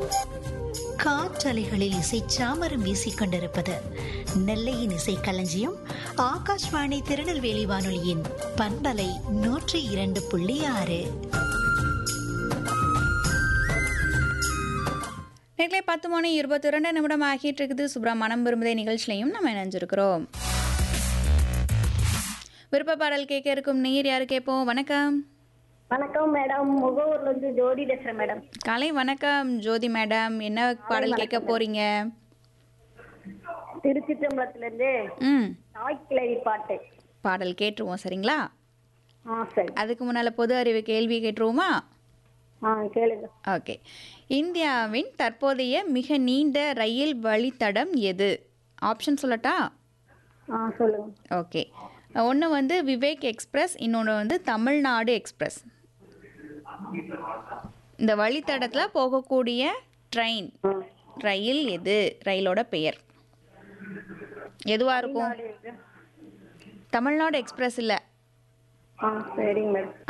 காற்றலைகளில் இசை சாமரம் வீசிக் கொண்டிருப்பது நெல்லையின் இசை களஞ்சியம் ஆகாஷ்வாணி திருநெல்வேலி வானொலியின் பண்பலை 102.6. நேர்களை 10:22 ஆகிட்டு இருக்குது. சுப்ரமணம் விரும்புதே நிகழ்ச்சியிலையும் நம்ம இணைஞ்சிருக்கிறோம். விருப்ப பாடல் கேட்க இருக்கும் நீர் யாரு கேட்போம்? வணக்கம். வணக்கம் மேடம், முகவூர்ல இருந்து ஜோதி பேசுறேன் மேடம். காலை வணக்கம் ஜோதி மேடம். என்ன பாடல் கேட்க போறீங்க? திருச்சிற்றம்பலத்துல இருந்து தாய்க்கிழவி பாட்டு பாடல் கேட்டுருவோம், சரிங்களா? சரி. அதுக்கு முன்னால பொது அறிவு கேள்வி கேட்டுருவோமா? கேளுங்க. ஓகே. இந்தியாவின் தற்போதைய மிக நீண்ட ரயில் வழித்தடம் எது? ஆப்ஷன் சொல்லட்டா? சொல்லுங்க. ஓகே. ஒன்று வந்து விவேக் எக்ஸ்பிரஸ், இன்னொன்று வந்து தமிழ்நாடு எக்ஸ்பிரஸ். இந்த வழித்தடத்தில் போகக்கூடிய ட்ரெயின் ரயில் எது? ரயிலோட பெயர் எதுவாக இருக்கும்? தமிழ்நாடு எக்ஸ்பிரஸ் இல்லை. சரிங்க மேடம்.